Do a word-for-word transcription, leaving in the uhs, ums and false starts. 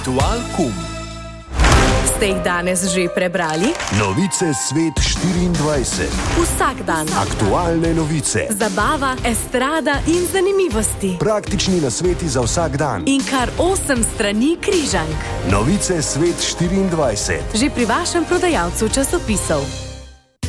Aktualkum. Ste jih danes že prebrali? Novice Svet štiriindvajset. Vsak dan. Aktualne novice. Zabava, estrada in zanimivosti. Praktični nasveti za vsak dan. In kar osem strani križank. Novice Svet štiriindvajset. Že pri vašem prodajalcu časopisov.